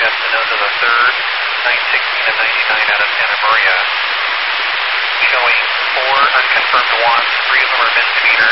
Espinosa the third, 916 and 99 out of Santa Maria. Showing 4 unconfirmed wants, 3 of them are misdemeanor.